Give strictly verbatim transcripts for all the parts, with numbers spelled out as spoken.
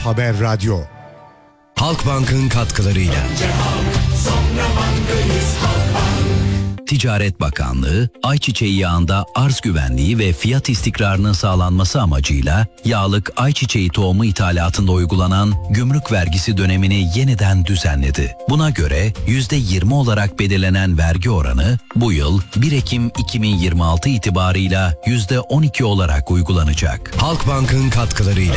A Haber Radyo. Halkbank'ın katkılarıyla. Ticaret Bakanlığı, ayçiçeği yağında arz güvenliği ve fiyat istikrarının sağlanması amacıyla yağlık ayçiçeği tohumu ithalatında uygulanan gümrük vergisi dönemini yeniden düzenledi. Buna göre yüzde yirmi olarak belirlenen vergi oranı bu yıl bir Ekim iki bin yirmi altı itibarıyla yüzde on iki olarak uygulanacak. Halkbank'ın katkılarıyla.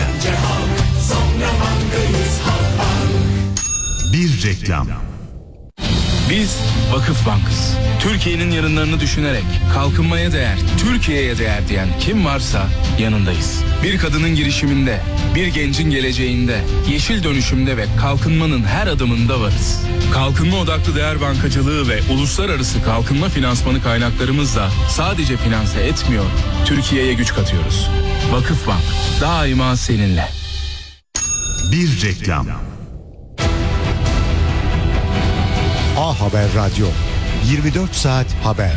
Bir reklam. Biz Vakıf Bank'ız. Türkiye'nin yarınlarını düşünerek kalkınmaya değer, Türkiye'ye değer diyen kim varsa yanındayız. Bir kadının girişiminde, bir gencin geleceğinde, yeşil dönüşümde ve kalkınmanın her adımında varız. Kalkınma odaklı değer bankacılığı ve uluslararası kalkınma finansmanı kaynaklarımızla sadece finanse etmiyor, Türkiye'ye güç katıyoruz. Vakıf Bank, daima seninle. Bir reklam. A Haber Radyo. yirmi dört saat haber.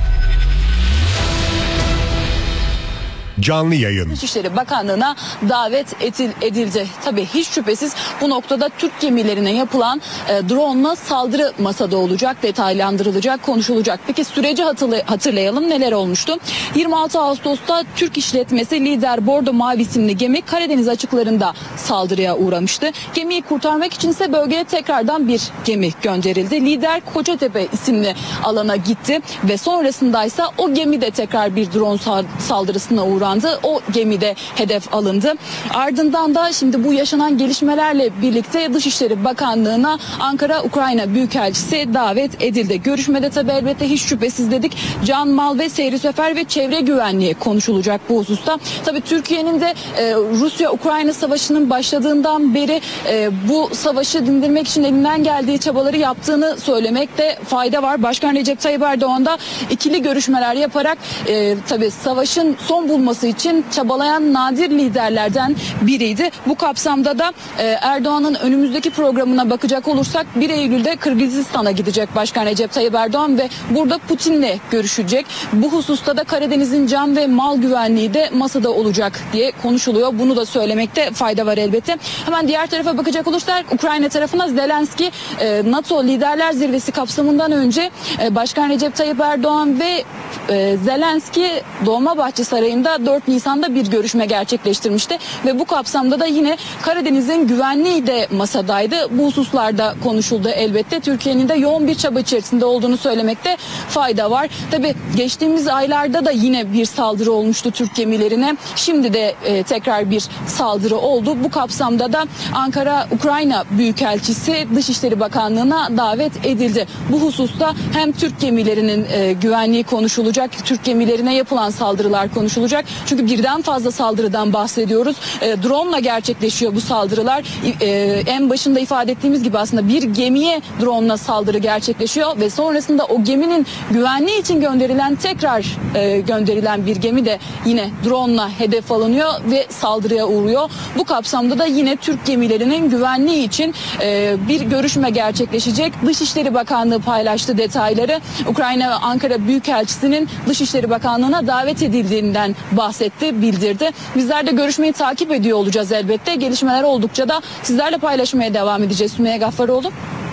Canlı yayın. Dışişleri Bakanlığı'na davet edildi. Tabii hiç şüphesiz bu noktada Türk gemilerine yapılan e, drone'la saldırı masada olacak, detaylandırılacak, konuşulacak. Peki süreci hatırlayalım, neler olmuştu? yirmi altı Ağustos'ta Türk işletmesi Lider Bordo Mavi isimli gemi Karadeniz açıklarında saldırıya uğramıştı. Gemiyi kurtarmak içinse bölgeye tekrardan bir gemi gönderildi. Lider Kocatepe isimli alana gitti ve sonrasındaysa o gemi de tekrar bir drone saldırısına uğradı. O gemide hedef alındı. Ardından da şimdi bu yaşanan gelişmelerle birlikte Dışişleri Bakanlığı'na Ankara Ukrayna Büyükelçisi davet edildi. Görüşmede tabi elbette hiç şüphesiz dedik can, mal ve seyri sefer ve çevre güvenliği konuşulacak bu hususta. Tabi Türkiye'nin de e, Rusya-Ukrayna savaşının başladığından beri e, bu savaşı dindirmek için elinden geldiği çabaları yaptığını söylemekte fayda var. Başkan Recep Tayyip Erdoğan da ikili görüşmeler yaparak e, tabi savaşın son bulması için çabalayan nadir liderlerden biriydi. Bu kapsamda da e, Erdoğan'ın önümüzdeki programına bakacak olursak bir Eylül'de Kırgızistan'a gidecek Başkan Recep Tayyip Erdoğan ve burada Putin'le görüşecek. Bu hususta da Karadeniz'in can ve mal güvenliği de masada olacak diye konuşuluyor. Bunu da söylemekte fayda var elbette. Hemen diğer tarafa bakacak olursak Ukrayna tarafına Zelenski e, NATO Liderler Zirvesi kapsamından önce e, Başkan Recep Tayyip Erdoğan ve e, Zelenski Dolmabahçe Sarayı'nda dört Nisan'da bir görüşme gerçekleştirmişti ve bu kapsamda da yine Karadeniz'in güvenliği de masadaydı. Bu hususlarda konuşuldu elbette. Türkiye'nin de yoğun bir çaba içerisinde olduğunu söylemekte fayda var. Tabii geçtiğimiz aylarda da yine bir saldırı olmuştu Türk gemilerine. Şimdi de e, tekrar bir saldırı oldu. Bu kapsamda da Ankara Ukrayna Büyükelçisi Dışişleri Bakanlığı'na davet edildi. Bu hususta hem Türk gemilerinin e, güvenliği konuşulacak, Türk gemilerine yapılan saldırılar konuşulacak. Çünkü birden fazla saldırıdan bahsediyoruz. E, drone'la gerçekleşiyor bu saldırılar. E, en başında ifade ettiğimiz gibi aslında bir gemiye drone'la saldırı gerçekleşiyor ve sonrasında o geminin güvenliği için gönderilen tekrar e, gönderilen bir gemi de yine drone'la hedef alınıyor ve saldırıya uğruyor. Bu kapsamda da yine Türk gemilerinin güvenliği için e, bir görüşme gerçekleşecek. Dışişleri Bakanlığı paylaştı detayları. Ukrayna ve Ankara Büyükelçisi'nin Dışişleri Bakanlığı'na davet edildiğinden bahsetti, bildirdi. Bizler de görüşmeyi takip ediyor olacağız elbette. Gelişmeler oldukça da sizlerle paylaşmaya devam edeceğiz. Sümeyye Gaffaroğlu.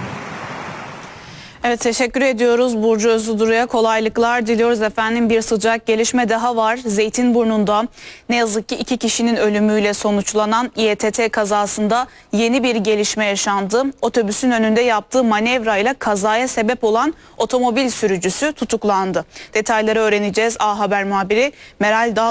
Evet, teşekkür ediyoruz Burcu Özüduru'ya, kolaylıklar diliyoruz efendim. Bir sıcak gelişme daha var. Zeytinburnu'nda ne yazık ki iki kişinin ölümüyle sonuçlanan İ E T T kazasında yeni bir gelişme yaşandı. Otobüsün önünde yaptığı manevrayla kazaya sebep olan otomobil sürücüsü tutuklandı. Detayları öğreneceğiz. A Haber muhabiri Meral Dal